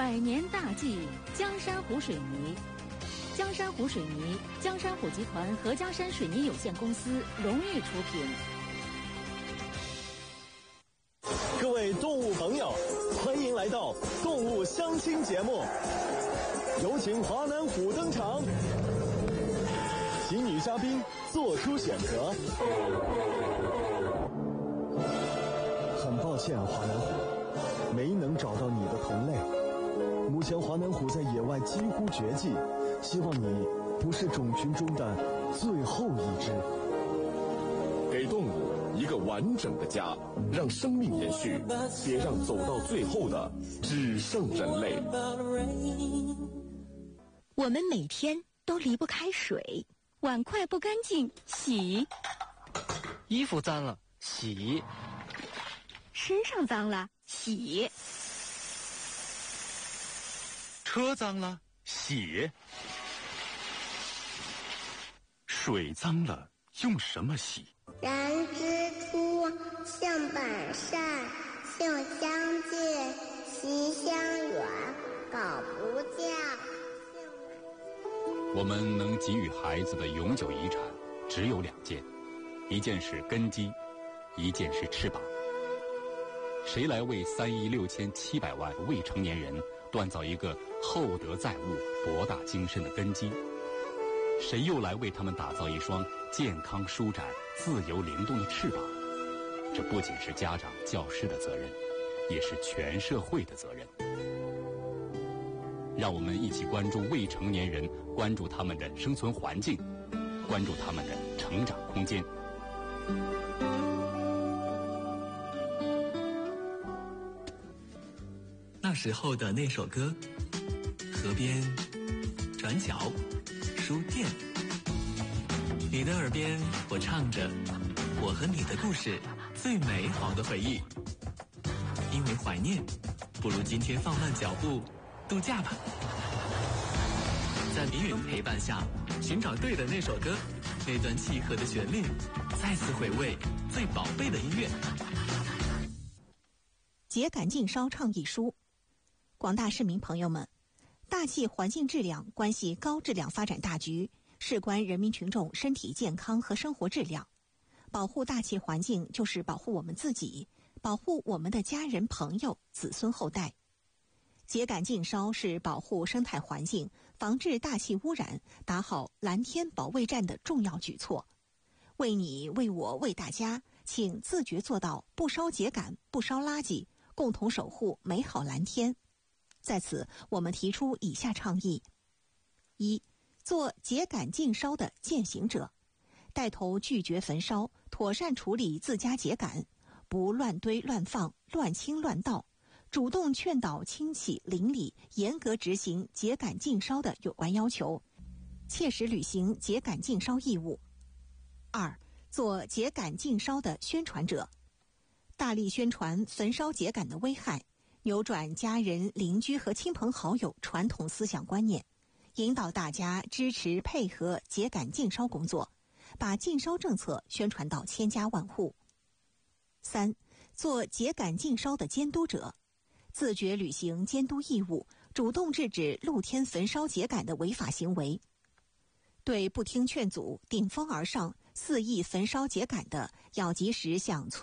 百年大计，江山湖水泥。江山湖水泥，江山湖集团和江山水泥有限公司荣誉出品。 各位动物朋友，欢迎来到动物相亲节目，有请华南虎登场，请女嘉宾做出选择。很抱歉，华南虎，没能找到你的同类。目前华南虎在野外几乎绝迹，希望你不是种群中的最后一只。 给动物一个完整的家，让生命延续，别让走到最后的只剩人类。 我们每天都离不开水， 碗筷不干净洗， 衣服脏了洗， 身上脏了洗， 车脏了洗，水脏了用什么洗？ 燃之初，性本善，性相近，习相远，苟不教。 我们能给予孩子的永久遗产只有2件，一件是根基，一件是翅膀。谁来为3亿6700万未成年人锻造一个厚德载物、博大精深的根基？谁又来为他们打造一双健康舒展、自由灵动的翅膀？这不仅是家长、教师的责任，也是全社会的责任。让我们一起关注未成年人，关注他们的生存环境，关注他们的成长空间。 那时候的那首歌，河边、转角、书店，你的耳边我唱着我和你的故事，最美好的回忆。因为怀念，不如今天放慢脚步度假吧。在迷云陪伴下，寻找对的那首歌，那段契合的旋律，再次回味最宝贝的音乐。 秸秆禁烧倡议书。广大市民朋友们，大气环境质量关系高质量发展大局，事关人民群众身体健康和生活质量。保护大气环境就是保护我们自己，保护我们的家人、朋友、子孙后代。秸秆禁烧是保护生态环境、防治大气污染、打好蓝天保卫战的重要举措。为你、为我、为大家，请自觉做到不烧秸秆、不烧垃圾，共同守护美好蓝天。在此，我们提出以下倡议：一、做秸秆禁烧的践行者，带头拒绝焚烧，妥善处理自家秸秆，不乱堆乱放、乱倾乱倒，主动劝导亲戚邻里严格执行秸秆禁烧的有关要求，切实履行秸秆禁烧义务。二、做秸秆禁烧的宣传者，大力宣传焚烧秸秆的危害，扭转家人、邻居和亲朋好友传统思想观念，引导大家支持配合秸秆禁烧工作，把禁烧政策宣传到千家万户。三、做秸秆禁烧的监督者，自觉履行监督义务，主动制止露天焚烧秸秆的违法行为。对不听劝阻、顶风而上、肆意焚烧秸秆的，要及时向